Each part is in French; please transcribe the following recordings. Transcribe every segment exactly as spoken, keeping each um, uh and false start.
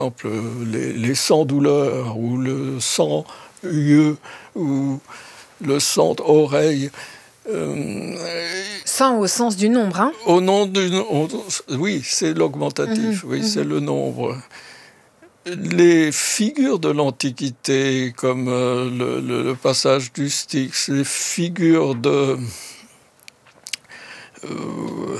exemple, les, les sans-douleurs ou le sans-yeux ou le sans-oreille. Euh, Sans au sens du nombre, hein? Au nom du on, oui, c'est l'augmentatif, mmh, oui, mmh. C'est le nombre. Les figures de l'Antiquité, comme euh, le, le, le passage du Styx, les figures de euh,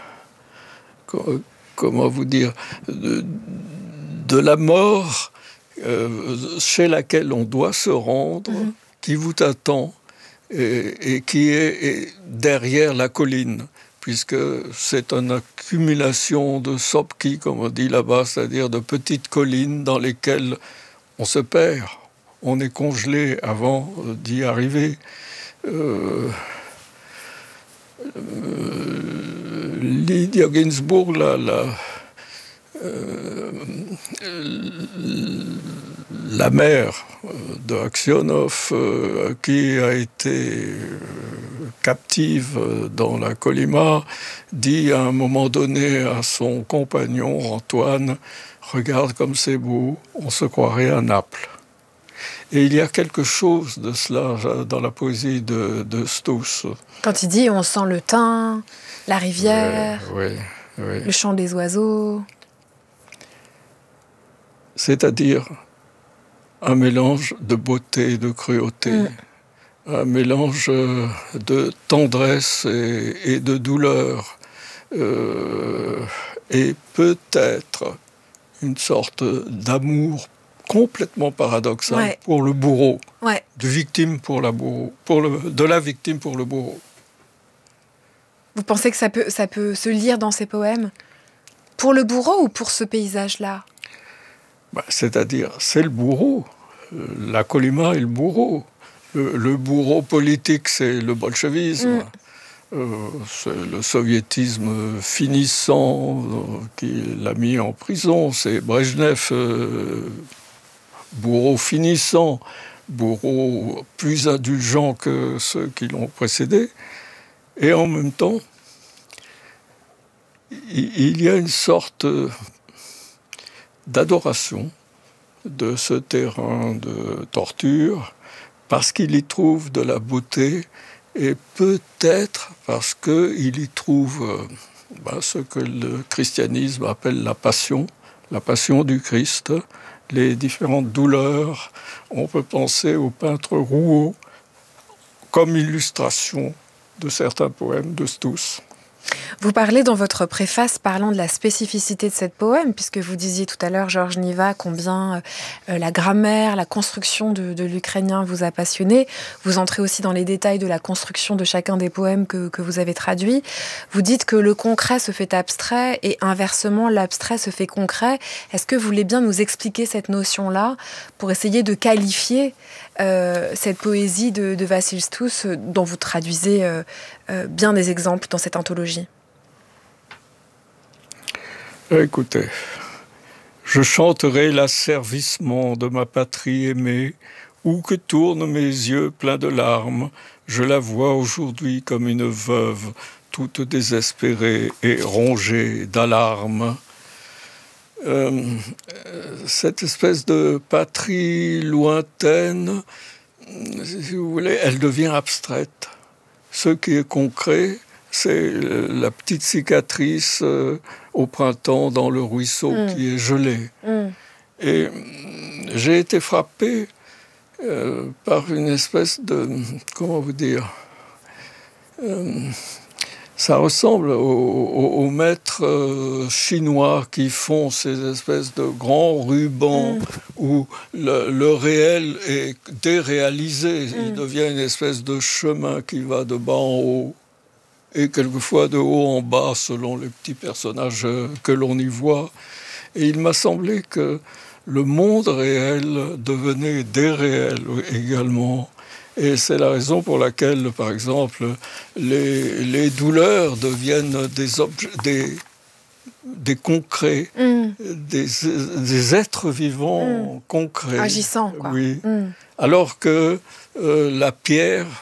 comment vous dire, de, de la mort euh, chez laquelle on doit se rendre, mmh. qui vous attend et, et qui est, est derrière la colline, puisque c'est une accumulation de sopki, comme on dit là-bas, c'est-à-dire de petites collines dans lesquelles on se perd, on est congelé avant d'y arriver. Euh, euh, Lydia Ginsburg, la, la, euh, la mère de Aksionov, euh, qui a été euh, captive dans la Kolyma, dit à un moment donné à son compagnon Antoine, « Regarde comme c'est beau, on se croirait à Naples ». Et il y a quelque chose de cela dans la poésie de, de Stouss. Quand il dit « on sent le thym, la rivière, oui, oui, oui. le chant des oiseaux ». C'est-à-dire un mélange de beauté et de cruauté, mmh. un mélange de tendresse et, et de douleur, euh, et peut-être une sorte d'amour complètement paradoxal ouais. pour le bourreau, ouais. de victime pour la bourreau, pour le, de la victime pour le bourreau. Vous pensez que ça peut, ça peut se lire dans ces poèmes pour le bourreau ou pour ce paysage-là? Bah, c'est-à-dire, c'est le bourreau. La Kolyma est le bourreau. Le, le bourreau politique, c'est le bolchevisme. Mm. Euh, c'est le soviétisme finissant euh, qui l'a mis en prison. C'est Brejnev, euh, bourreau finissant, bourreau plus indulgent que ceux qui l'ont précédé. Et en même temps, il y a une sorte d'adoration de ce terrain de torture parce qu'il y trouve de la beauté et peut-être parce qu'il y trouve euh, ben, ce que le christianisme appelle la passion, la passion du Christ, les différentes douleurs. On peut penser au peintre Rouault comme illustration de certains poèmes de Stouss. Vous parlez dans votre préface parlant de la spécificité de cette poème, puisque vous disiez tout à l'heure, Georges Niva, combien euh, la grammaire, la construction de, de l'ukrainien vous a passionné. Vous entrez aussi dans les détails de la construction de chacun des poèmes que, que vous avez traduits. Vous dites que le concret se fait abstrait et inversement, l'abstrait se fait concret. Est-ce que vous voulez bien nous expliquer cette notion-là pour essayer de qualifier euh, cette poésie de, de Vassil Stouss, dont vous traduisez euh, euh, bien des exemples dans cette anthologie? Écoutez, je chanterai l'asservissement de ma patrie aimée, où que tournent mes yeux pleins de larmes, je la vois aujourd'hui comme une veuve, toute désespérée et rongée d'alarmes. Euh, cette espèce de patrie lointaine, si vous voulez, elle devient abstraite. Ce qui est concret, c'est la petite cicatrice euh, au printemps dans le ruisseau mmh. qui est gelé. Mmh. Et j'ai été frappé euh, par une espèce de... Comment vous dire euh, ça ressemble aux, aux, aux maîtres euh, chinois qui font ces espèces de grands rubans mmh. où le, le réel est déréalisé. Mmh. Il devient une espèce de chemin qui va de bas en haut. Et quelquefois de haut en bas, selon les petits personnages que l'on y voit. Et il m'a semblé que le monde réel devenait déréel également. Et c'est la raison pour laquelle, par exemple, les, les douleurs deviennent des objets, des, des concrets, mm. des, des êtres vivants mm. concrets. Agissants, quoi. Oui. Mm. Alors que euh, la pierre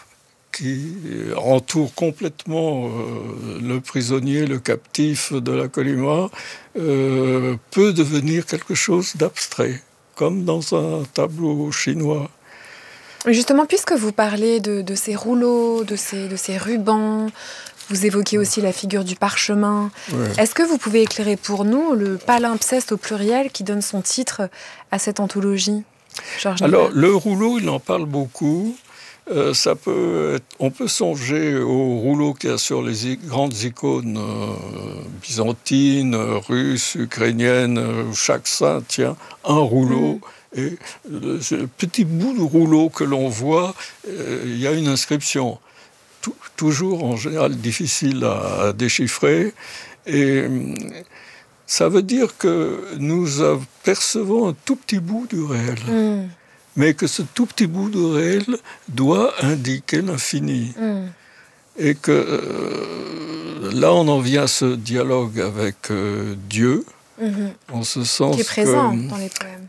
qui entoure complètement euh, le prisonnier, le captif de la Colima, euh, peut devenir quelque chose d'abstrait, comme dans un tableau chinois. Justement, puisque vous parlez de, de ces rouleaux, de ces, de ces rubans, vous évoquez aussi la figure du parchemin. Ouais. Est-ce que vous pouvez éclairer pour nous le palimpseste au pluriel qui donne son titre à cette anthologie, Georges Niva? Alors, le rouleau, il en parle beaucoup. Euh, ça peut être, on peut songer au rouleau qu'il y a sur les i- grandes icônes euh, byzantines, russes, ukrainiennes, où chaque saint tient un rouleau. Mmh. Et le, le petit bout de rouleau que l'on voit, euh, il y a une inscription. Tout, toujours en général difficile à, à déchiffrer. Et ça veut dire que nous percevons un tout petit bout du réel. Mmh. Mais que ce tout petit bout de réel doit indiquer l'infini. Mm. Et que euh, là, on en vient à ce dialogue avec euh, Dieu, mm-hmm. en ce sens qui est présent que, dans les poèmes.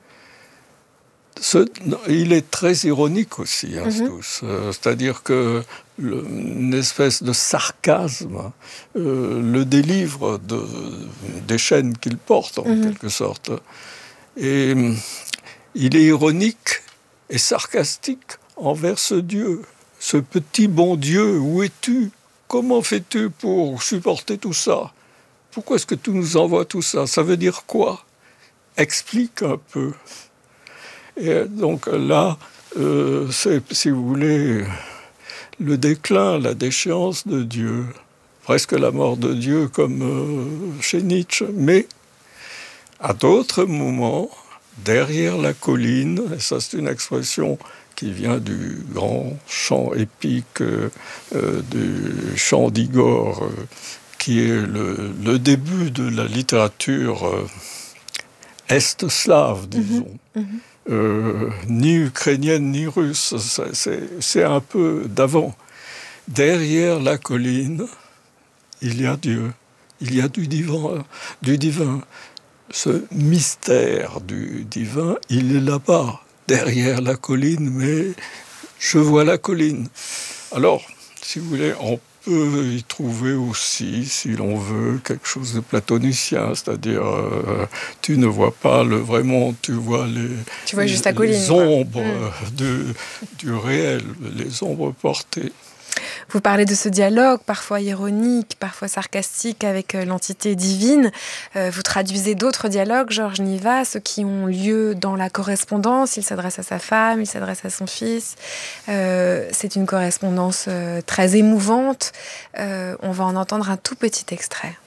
Ce, il est très ironique aussi, hein, mm-hmm. Stouss. Euh, c'est-à-dire que le, une espèce de sarcasme euh, le délivre de, des chaînes qu'il porte, en mm-hmm. quelque sorte. Et il est ironique et sarcastique envers ce Dieu, ce petit bon Dieu. Où es-tu? Comment fais-tu pour supporter tout ça? Pourquoi est-ce que tu nous envoies tout ça? Ça veut dire quoi? Explique un peu. Et donc là, euh, c'est, si vous voulez, le déclin, la déchéance de Dieu, presque la mort de Dieu comme euh, chez Nietzsche, mais à d'autres moments, derrière la colline, et ça c'est une expression qui vient du grand chant épique euh, du chant d'Igor, euh, qui est le, le début de la littérature euh, est-slave, disons. Mmh, mmh. Euh, ni ukrainienne ni russe, c'est, c'est un peu d'avant. Derrière la colline, il y a Dieu, il y a du divin, du divin. Ce mystère du divin, il est là-bas, derrière la colline, mais je vois la colline. Alors, si vous voulez, on peut y trouver aussi, si l'on veut, quelque chose de platonicien, c'est-à-dire euh, tu ne vois pas le vrai monde, tu vois les, tu vois juste la les colline, ombres mmh. de, du réel, les ombres portées. Vous parlez de ce dialogue, parfois ironique, parfois sarcastique avec l'entité divine. Euh, vous traduisez d'autres dialogues, Georges Niva, ceux qui ont lieu dans la correspondance. Il s'adresse à sa femme, il s'adresse à son fils. Euh, c'est une correspondance euh, très émouvante. Euh, on va en entendre un tout petit extrait.